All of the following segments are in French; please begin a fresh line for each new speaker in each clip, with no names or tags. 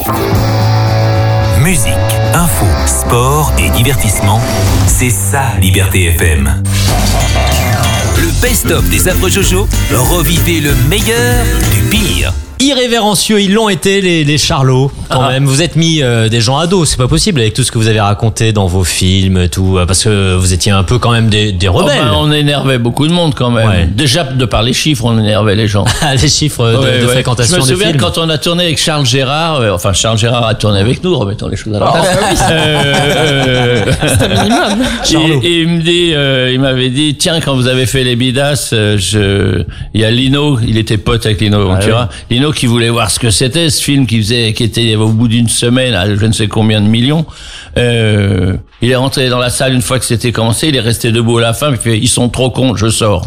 Musique, info, sport et divertissement, c'est ça Liberté FM. Le best-of des Affreux Jojo, revivez le meilleur du pire.
Irrévérencieux, ils l'ont été les Charlots quand même. Vous êtes mis des gens à dos, c'est pas possible avec tout ce que vous avez raconté dans vos films, tout, parce que vous étiez un peu quand même des rebelles.
On énervait beaucoup de monde quand même. Ouais. Déjà de par les chiffres, on énervait les gens.
Les chiffres de fréquentation des films.
Je me souviens quand on a tourné avec Charles Gérard, Charles Gérard a tourné avec nous, remettons les choses à la place.
C'est un minimum.
Et il m'avait dit, tiens, quand vous avez fait les Bidas, il y a Lino, il était pote avec Lino Ventura. Oui. Lino qui voulait voir ce que c'était ce film qui était au bout d'une semaine à je ne sais combien de millions. Il est rentré dans la salle une fois que c'était commencé, il est resté debout à la fin, il fait ils sont trop cons, je sors.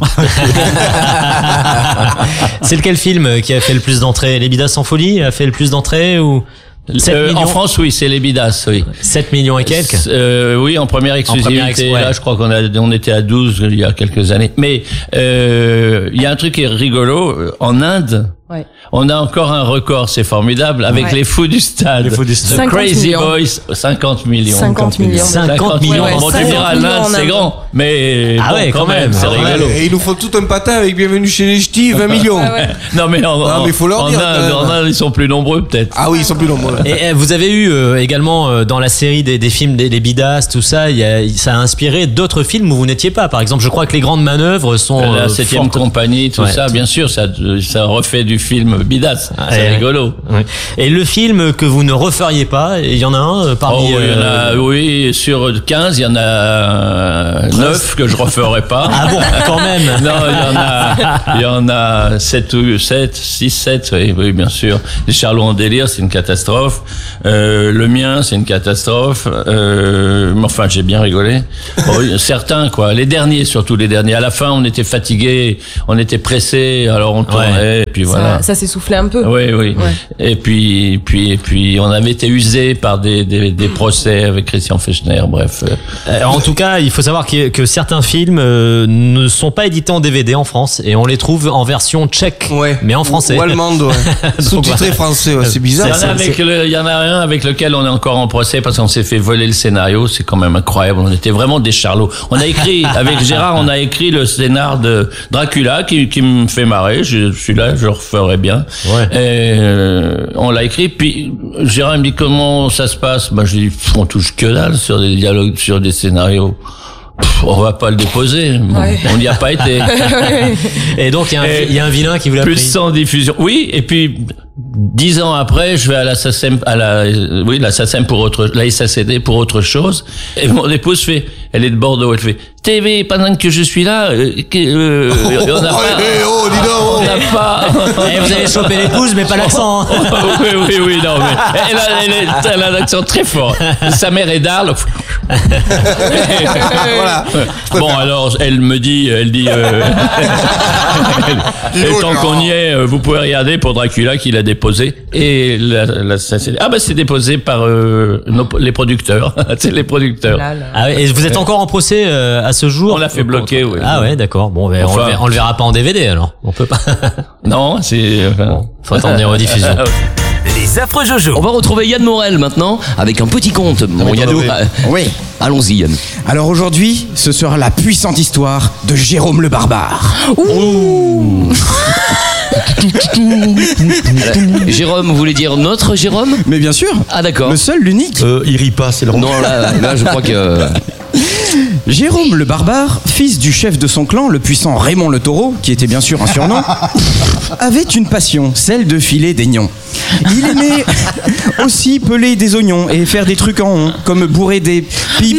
C'est lequel film qui a fait le plus d'entrées? Les Bidas en folie a fait le plus d'entrées ou 7 millions.
En France, oui, c'est les Bidas, oui.
7 millions et quelques?
Oui, en première exclusivité. Là, je crois on était à 12 il y a quelques années. Mais, il y a un truc qui est rigolo. En Inde, on a encore un record, c'est formidable, avec les Fous du Stade.
Les Fous du Stade.
Crazy Boys, 50 millions.
50 millions.
50 millions. Bon, tu diras, l'Inde, c'est grand. Mais,
quand même,
c'est rigolo.
Et il nous faut tout un patin avec Bienvenue chez les Ch'tis, 20 millions.
Non, mais en Inde, ils sont plus nombreux, peut-être.
Ah oui, ils sont plus nombreux.
Et vous avez eu également dans la série des films des Bidas, tout ça, ça a inspiré d'autres films où vous n'étiez pas. Par exemple, je crois que Les Grandes Manœuvres sont
la 7e compagnie, tout ça, bien sûr, ça refait du film Bidas. C'est rigolo.
Ouais. Et le film que vous ne referiez pas, il y en a un parmi.
Oui, sur 15, il y en a 9 que je referais pas.
Ah bon, quand même.
Non, il y en a 6, 7, oui, bien sûr. Les Charlots en délire, c'est une catastrophe. Le mien, c'est une catastrophe. Mais enfin, j'ai bien rigolé. Bon, certains, quoi. Les derniers, surtout les derniers. À la fin, on était fatigués, on était pressés, alors on tournait, et puis voilà.
Ça s'essoufflait un peu.
Oui. Ouais. Et puis, on avait été usé par des procès avec Christian Fechner, bref.
En tout cas, il faut savoir que certains films ne sont pas édités en DVD en France, et on les trouve en version tchèque, mais en français.
Ou allemande, sous-titré français, c'est bizarre.
Il y en a un avec lequel on est encore en procès parce qu'on s'est fait voler le scénario, c'est quand même incroyable, on était vraiment des charlots. On a écrit, avec Gérard, on a écrit le scénar de Dracula qui me fait marrer, celui-là je le referais bien. On l'a écrit, puis Gérard me dit comment ça se passe. Je lui dis on touche que dalle sur des dialogues, sur des scénarios. On va pas le déposer. On n'y a pas été.
Et donc il y a un vilain qui vous l'a pris.
Plus 100 diffusions. Oui, et puis 10 ans après, je vais à la SACEM la SACD pour autre chose. Et mon épouse fait, elle est de Bordeaux, elle fait TV pendant que je suis là. On n'a pas.
Vous avez chopé l'épouse, mais pas l'accent.
Oui, non, mais elle a l'accent très fort. Sa mère est d'Arles.
Voilà.
Bon, alors, elle dit, tant qu'on y est, vous pouvez regarder pour Dracula qu'il a déposé. Et c'est déposé par les producteurs. C'est les producteurs.
Et vous êtes encore en procès à ce jour?
On l'a fait bloquer, oui.
Ah ouais, d'accord. Bon, on le verra pas en DVD alors. On peut pas.
Non, c'est.
Faut attendre des rediffusions.
Les Affreux Jojo.
On va retrouver Yann Morel maintenant avec un petit conte. Mon Yannou.
Oui.
Allons-y, Yann.
Alors aujourd'hui, ce sera la puissante histoire de Jérôme le Barbare.
Ouh. Jérôme, vous voulez dire notre Jérôme?
Mais bien sûr.
Ah d'accord.
Le seul, l'unique.
Il rit pas, c'est le
Non, là, je crois que.
Jérôme le Barbare, fils du chef de son clan, le puissant Raymond le Taureau, qui était bien sûr un surnom, avait une passion, celle de filer des nions. Il aimait aussi peler des oignons et faire des trucs en rond, comme bourrer des pipes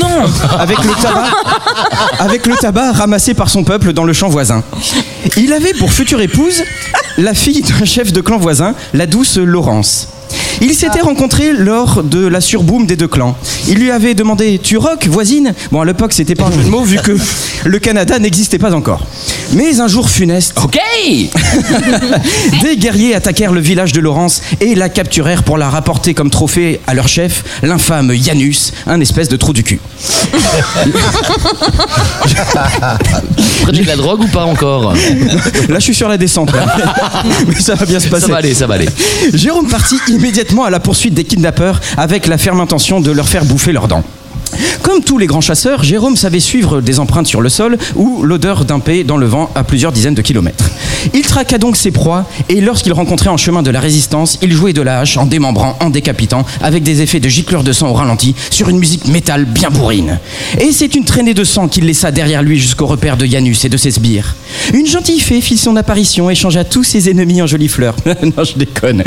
avec le tabac ramassé par son peuple dans le champ voisin. Il avait pour future épouse la fille d'un chef de clan voisin, la douce Laurence. Ils s'étaient rencontrés lors de la surboom des deux clans. Il lui avait demandé « Tu rock, voisine ?» Bon, à l'époque, c'était pas un jeu de mots vu que le Canada n'existait pas encore. Mais un jour funeste,
Ok.
des guerriers attaquèrent le village de Laurence et la capturèrent pour la rapporter comme trophée à leur chef, l'infâme Janus, un espèce de trou du cul.
Prenez de la drogue ou pas encore?
Là, je suis sur la descente. Là. Mais ça va bien se passer.
Ça va aller.
Jérôme partit immédiatement à la poursuite des kidnappeurs avec la ferme intention de leur faire bouffer leurs dents. Comme tous les grands chasseurs, Jérôme savait suivre des empreintes sur le sol ou l'odeur d'un paix dans le vent à plusieurs dizaines de kilomètres. Il traqua donc ses proies et lorsqu'il rencontrait en chemin de la résistance, il jouait de la hache en démembrant, en décapitant, avec des effets de gicleurs de sang au ralenti sur une musique métal bien bourrine. Et c'est une traînée de sang qu'il laissa derrière lui jusqu'au repère de Janus et de ses sbires. Une gentille fée fit son apparition et changea tous ses ennemis en jolies fleurs. Non, je déconne.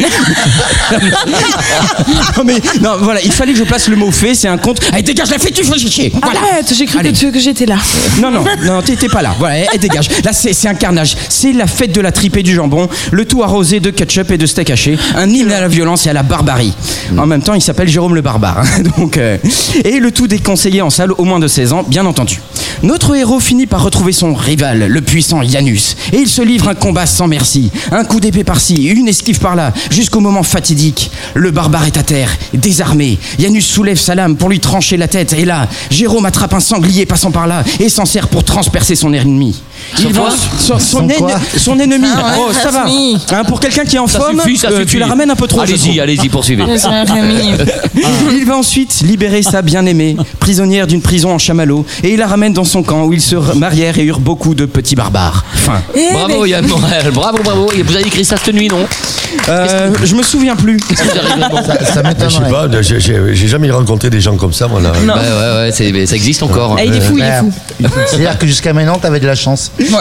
non, voilà, il fallait que je place le mot fée, c'est un conte. Allez, dégage la fée, tu fais chier. Voilà.
Arrête, j'ai cru
Allez.
que j'étais là.
Non, t'étais pas là. Voilà, elle dégage. Là, c'est un carnage. C'est la fête de la tripe et du jambon, le tout arrosé de ketchup et de steak haché, un hymne à la violence et à la barbarie. En même temps, il s'appelle Jérôme le Barbare. Et le tout déconseillé en salle au moins de 16 ans, bien entendu. Notre héros finit par retrouver son rival, le puissant Janus, et il se livre un combat sans merci. Un coup d'épée par-ci, une esquive par-là, jusqu'au moment fatidique. Le barbare est à terre, désarmé. Janus soulève sa lame pour lui trancher la tête, et là, Jérôme attrape un sanglier passant par là et s'en sert pour transpercer son ennemi. Son ennemi.
Ah ouais,
Oh, ça va.
Rasmi.
Pour quelqu'un qui est en forme,
Ça suffit.
tu la ramènes un peu trop. je trouve.
Allez-y, poursuivez.
Il va ensuite libérer sa bien-aimée, prisonnière d'une prison en chamallow, et il la ramène dans son camp où ils se marièrent et eurent beaucoup de petits barbares. Fin.
Bravo Yann Morel, bravo. Vous avez écrit ça cette nuit, non?
Je me souviens plus.
Ça
Je sais
m'étonnerait.
pas, j'ai jamais rencontré des gens comme ça, moi là.
Non.
Ouais, ça existe encore.
Ah, il est fou, il est fou.
C'est-à-dire que jusqu'à maintenant, t'avais de la chance.
Ouais.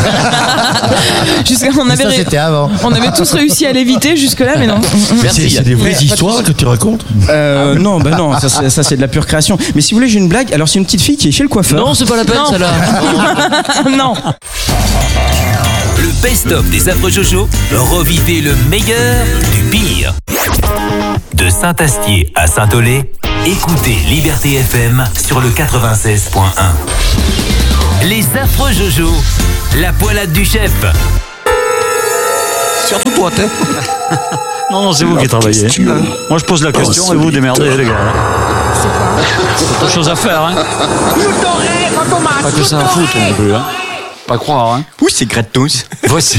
Mais ça, c'était avant.
On avait tous réussi à l'éviter jusque-là, mais non.
Merci.
C'est des vraies histoires que tu racontes?
Non, ça c'est de la pure création. Mais si vous voulez, j'ai une blague. Alors c'est une petite fille qui est chez le coiffeur.
Non, c'est pas la peine,
Non.
celle-là.
Non.
Le best-of des affreux Jojo, revivez le meilleur du pire. De Saint-Astier à Saint-Olé, écoutez Liberté FM sur le 96.1. Les affreux Jojo, la poilade du chef.
Surtout toi, t'es.
Non, c'est vous qui travaillez. Moi, je pose la question et vous démerdez, les gars. C'est autre chose à faire, hein. Pas que ça à foutre non plus, hein. Pas croire, hein.
Oui, c'est gratos.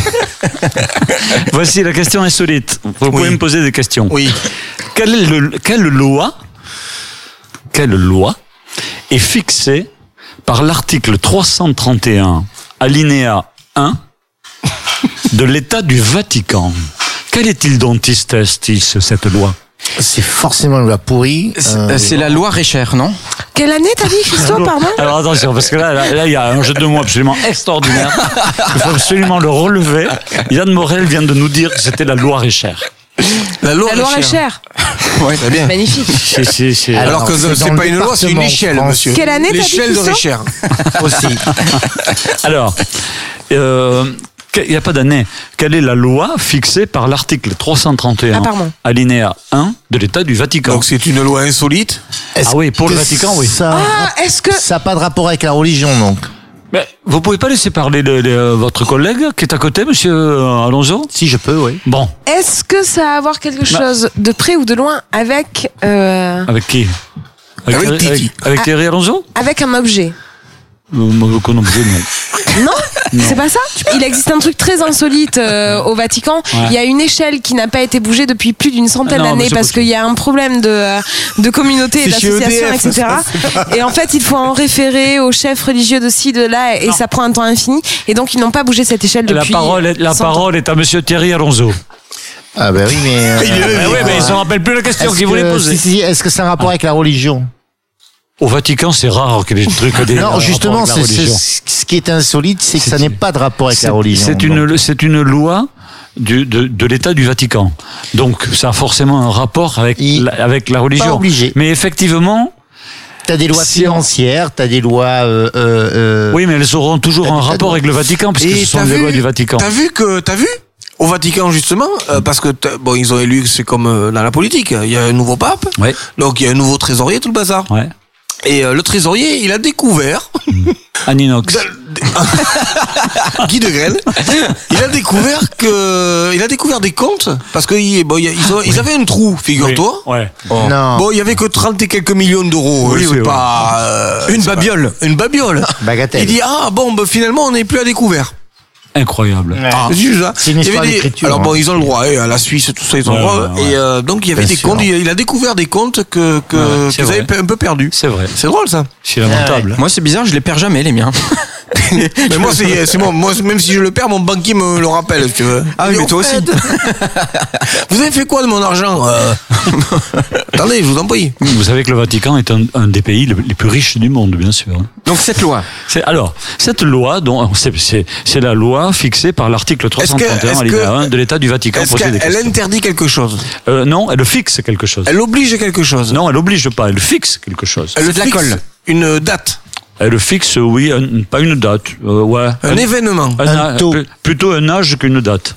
Voici la question insolite. Vous pouvez me poser des questions.
Oui.
Quelle loi est fixée par l'article 331, alinéa 1 de l'État du Vatican? Quel est-il dentis cette loi?
C'est forcément une loi pourrie.
C'est la loi Récher, non?
Quelle année t'as dit, Christophe, pardon?
Alors attention, parce que là, il y a un jeu de mots absolument extraordinaire. Il faut absolument le relever. Yann Morel vient de nous dire que c'était la loi Récher.
La loi
est chère.
Ouais, très bien.
Magnifique.
Alors que c'est pas une loi, c'est une échelle, monsieur.
Quelle année t'as dit,
L'échelle de
Christophe?
Récher. Aussi.
Alors, il n'y a pas d'année. Quelle est la loi fixée par l'article 331, alinéa 1 de l'État du Vatican?
Donc c'est une loi insolite.
Ah oui, pour le Vatican, oui.
Est-ce que...
Ça n'a pas de rapport avec la religion, donc?
Mais vous pouvez pas laisser parler votre collègue qui est à côté, monsieur Alonso?
Si, je peux, oui.
Bon.
Est-ce que ça a à voir quelque chose de près ou de loin avec...
Avec qui?
Avec Titi.
Avec Thierry Alonso?
Avec un objet.
Aucun objet, non.
Non, c'est pas ça. Il existe un truc très insolite au Vatican.
Ouais.
Il y a une échelle qui n'a pas été bougée depuis plus d'une centaine
Non, mais
d'années
c'est
parce
possible.
qu'il y a un problème de communauté et
C'est chez
d'association,
EDF,
etc. Et en fait, il faut en référer aux chefs religieux de ci, de là, et ça prend un temps infini. Et donc, ils n'ont pas bougé cette échelle depuis.
La
100
parole est à monsieur Thierry Alonso.
Ah ben oui, mais...
oui, mais il ne se rappelle plus la question qu'il voulait poser.
Si, est-ce que c'est un rapport avec la religion?
Au Vatican, c'est rare que les trucs...
Non, justement, ce qui est insolite, c'est que ça n'est pas de rapport avec la religion.
C'est une loi de l'État du Vatican. Donc, ça a forcément un rapport avec la religion.
Pas obligé.
Mais effectivement...
T'as des lois financières, t'as des lois...
Oui, mais elles auront toujours un rapport avec le Vatican, parce que ce sont des lois du Vatican.
T'as vu au Vatican, justement, parce que ils ont élu, c'est comme dans la politique, il y a un nouveau pape,
Ouais.
donc il y a un nouveau trésorier, tout le bazar.
Ouais.
Et le trésorier, il a découvert...
Un inox.
Guy de Graine, il a découvert des comptes parce que ils avaient un trou, figure-toi.
Oui, ouais.
Non.
Bon, il y avait que 30 et quelques millions d'euros.
Oui,
c'est pas
Une babiole.
une babiole.
Bagatelle.
Il dit finalement on n'est plus à découvert.
Incroyable.
C'est juste ça.
C'est une
Il y avait
histoire
des-
d'écriture.
Alors bon, ils ont le droit, à la Suisse, tout ça, ils ont le droit.
Ouais.
Et donc il y avait
Bien
des
sûr.
comptes. Il a découvert des comptes
c'est
qu'ils
vrai.
avaient un peu perdus.
C'est vrai.
C'est drôle ça.
C'est lamentable.
Moi, c'est bizarre, je les perds jamais, les miens.
Mais moi, c'est bon. Moi, même si je le perds, mon banquier me le rappelle, si tu veux.
Ah oui, mais toi aussi.
Vous avez fait quoi de mon argent Attendez, je vous en prie.
Vous savez que le Vatican est un des pays les plus riches du monde, bien sûr.
Donc, cette loi.
Alors, cette loi, c'est la loi fixée par l'article 331 alinéa 1 de l'État du Vatican.
Est-ce
Posez des
qu'elle
questions.
interdit quelque chose?
Non, elle fixe quelque chose.
Elle oblige quelque chose?
Non, elle oblige pas, elle fixe quelque chose.
Elle
de la
fixe
colle.
Une date?
Elle fixe, oui, pas une date. Ouais.
Un événement?
Un taux.
Plutôt un âge qu'une date.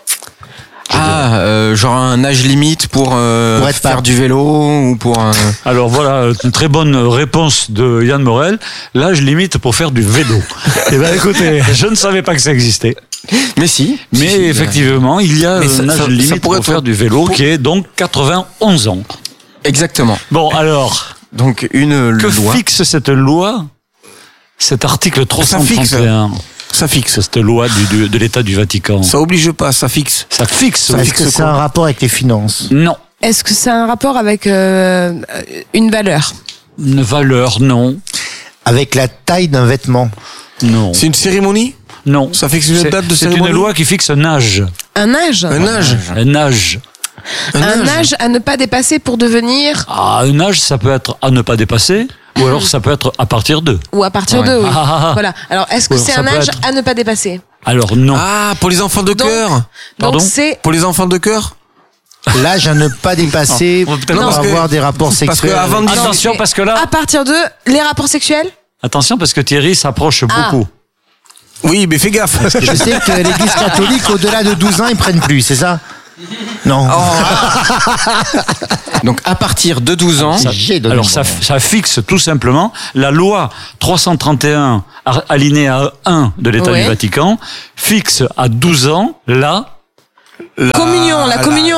Genre un âge limite pour
être
faire
pas-
du vélo ou pour...
Alors voilà, une très bonne réponse de Yann Morel. L'âge limite pour faire du vélo. Eh ben écoutez, je ne savais pas que ça existait.
Mais si.
Mais effectivement, il y a
Mais ça-
un âge
ça
limite
pourrait
pour
être-
faire du vélo qui est donc 91 ans.
Exactement.
Bon, alors,
Donc, une
que
loi.
fixe cette loi? Cet article 331.
Ça fixe.
Cette loi de l'État du Vatican.
Ça oblige pas, ça fixe.
Ça fixe.
Ça
oui.
Est-ce que c'est un rapport avec les finances?
Non.
Est-ce que ça a un rapport avec une valeur?
Une valeur, non.
Avec la taille d'un vêtement?
Non.
C'est une cérémonie?
Non.
Ça fixe une date de
C'est
cérémonie?
une loi qui fixe un âge.
Un âge?
Un âge?
Un âge.
Un âge à ne pas dépasser pour devenir
Ah, un âge, ça peut être à ne pas dépasser, ou alors ça peut être à partir de.
ou à partir de, oui. Voilà. Alors, est-ce que
Ou
c'est
ça
un
peut
âge
être-
à ne pas dépasser?
Alors non.
Ah, pour les enfants de
Donc-
cœur?
Pardon
Donc c'est
Pour les enfants de cœur?
L'âge à ne pas dépasser
Non,
pour
parce que-
avoir des rapports
Parce
sexuels.
qu'avant de
Attention
c'est-
parce que là,
à partir de les rapports sexuels?
attention parce que Thierry s'approche
Ah.
beaucoup.
Oui, mais fais gaffe.
Je sais que l'église catholique, au-delà de 12 ans, ils prennent plus, c'est ça? Non.
Donc, à partir de 12 ans...
J'ai donné
Alors
le
ça,
bon.
ça fixe tout simplement la loi 331 alinéa 1 de l'État
Ouais.
du Vatican fixe à 12 ans la
Communion, la communion.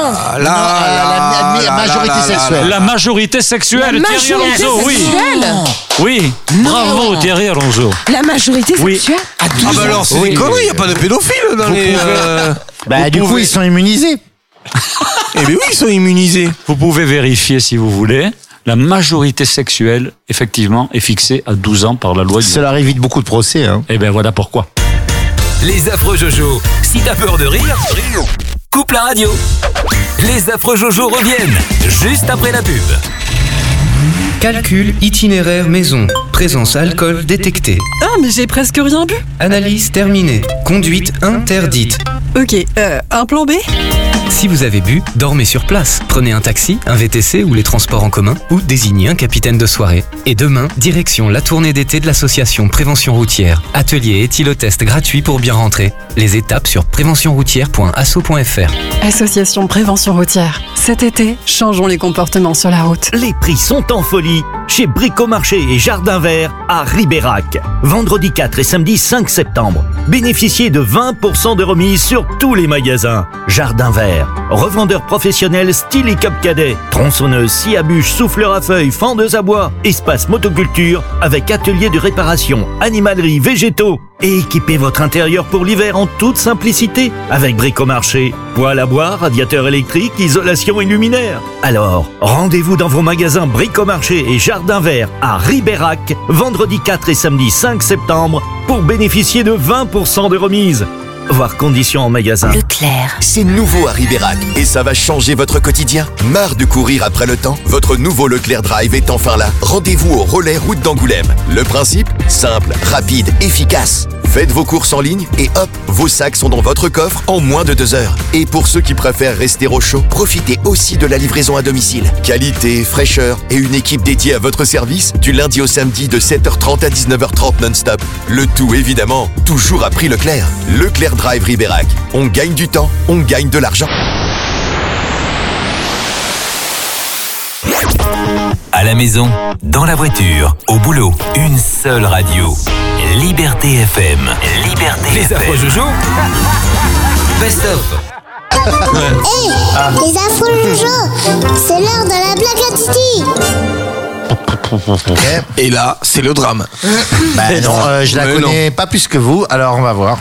La majorité sexuelle.
la majorité sexuelle.
La
Thierry
majorité
Alonso, oui.
sexuelle.
Oui. Bravo Thierry Alonso.
La majorité
Oui.
sexuelle.
Ah bah alors, c'est
Oui.
des conneries, il n'y a pas de pédophiles dans les...
Bah, du coup, ils sont immunisés.
Eh bien oui, ils sont immunisés.
Vous pouvez vérifier si vous voulez. La majorité sexuelle, effectivement, est fixée à 12 ans par la loi du...
Cela évite beaucoup de procès. Hein.
Eh bien, voilà pourquoi.
Les affreux Jojo. Si t'as peur de rire, coupe la radio. Les affreux Jojo reviennent juste après la pub.
Calcul itinéraire maison. Présence alcool détectée.
Ah, mais j'ai presque rien bu.
Analyse terminée. Conduite interdite.
Ok, un plan B?
Si vous avez bu, dormez sur place. Prenez un taxi, un VTC ou les transports en commun ou désignez un capitaine de soirée. Et demain, direction la tournée d'été de l'association Prévention Routière. Atelier éthylotest gratuit pour bien rentrer. Les étapes sur préventionroutière.asso.fr.
Association Prévention Routière. Cet été, changeons les comportements sur la route.
Les prix sont en folie chez Bricomarché et Jardin Vert à Ribérac. Vendredi 4 et samedi 5 septembre. Bénéficiez de 20% de remise sur tous les magasins. Jardin Vert, revendeur professionnel style et cap cadet, tronçonneuse, scie à bûche, souffleur à feuilles, fendeuse à bois, espace motoculture avec atelier de réparation, animalerie, végétaux. Et équipez votre intérieur pour l'hiver en toute simplicité avec Bricomarché. Poêle à bois, radiateur électrique, isolation et luminaire. Alors, rendez-vous dans vos magasins Bricomarché et Jardin Vert à Ribérac, vendredi 4 et samedi 5 septembre pour bénéficier de 20% de remise. Voir conditions en magasin.
Leclerc. C'est nouveau à Ribérac et ça va changer votre quotidien. Marre de courir après le temps? Votre nouveau Leclerc Drive est enfin là. Rendez-vous au relais route d'Angoulême. Le principe? Simple, rapide, efficace. Faites vos courses en ligne et hop, vos sacs sont dans votre coffre en moins de 2 heures. Et pour ceux qui préfèrent rester au chaud, profitez aussi de la livraison à domicile. Qualité, fraîcheur et une équipe dédiée à votre service du lundi au samedi de 7h30 à 19h30 non-stop. Le tout évidemment, toujours à prix Leclerc. Leclerc Drive Ribérac. On gagne du temps, on gagne de l'argent.
À la maison, dans la voiture, au boulot, une seule radio. Liberté FM. Liberté Les FM. Affreux Jojo. Best of.
Les affreux Jojo, c'est l'heure de la blague à Titi.
Et là, c'est le drame.
Non, je la connais pas plus que vous, alors on va voir.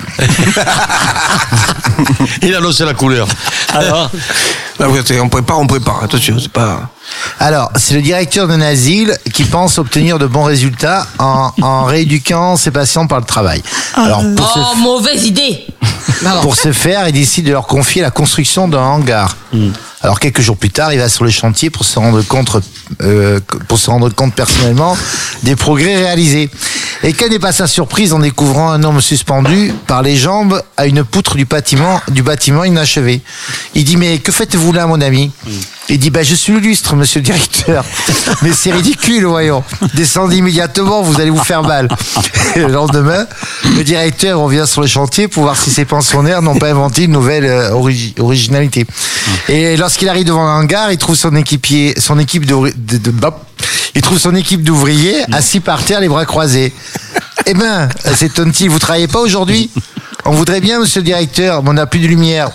Il a annoncé la couleur.
Alors,
Là, on prépare. Attention, c'est pas.
Alors, c'est le directeur d'un asile qui pense obtenir de bons résultats en rééduquant ses patients par le travail. Alors,
mauvaise idée.
pour ce faire, il décide de leur confier la construction d'un hangar. Alors, quelques jours plus tard, il va sur le chantier pour se rendre compte personnellement des progrès réalisés. Et quelle n'est pas sa surprise en découvrant un homme suspendu par les jambes à une poutre du bâtiment inachevé. Il dit, mais que faites-vous là, mon ami? Il dit, je suis le lustre, monsieur le directeur. Mais c'est ridicule, voyons. Descendez immédiatement, vous allez vous faire mal. Et le lendemain, le directeur revient sur le chantier pour voir si ses pensionnaires n'ont pas inventé une nouvelle originalité. Et lorsqu'il arrive devant le hangar, il trouve son équipe d'ouvriers assis par terre, les bras croisés. Eh ben, s'étonne-t-il, vous travaillez pas aujourd'hui? On voudrait bien, monsieur le directeur, mais on n'a plus de lumière.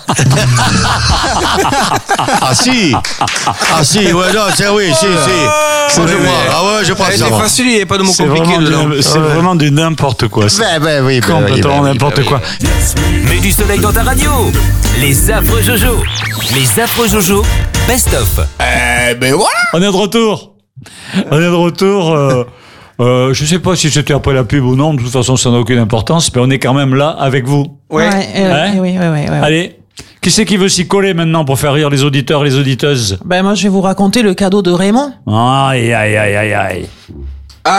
Ah si, ouais, non, c'est oui, si. Je prends ça.
C'est facile, il n'y a pas de mots compliqués dedans.
C'est vraiment du n'importe quoi.
Oui,
complètement n'importe quoi.
Mets du soleil dans ta radio. Les affreux Jojo. Les affreux Jojo. Best of.
Ben voilà.
On est de retour. Je sais pas si c'était après la pub ou non, de toute façon ça n'a aucune importance, mais on est quand même là avec vous.
Oui.
Allez, qui c'est qui veut s'y coller maintenant pour faire rire les auditeurs et les auditeuses?
Moi je vais vous raconter le cadeau de Raymond.
Aïe.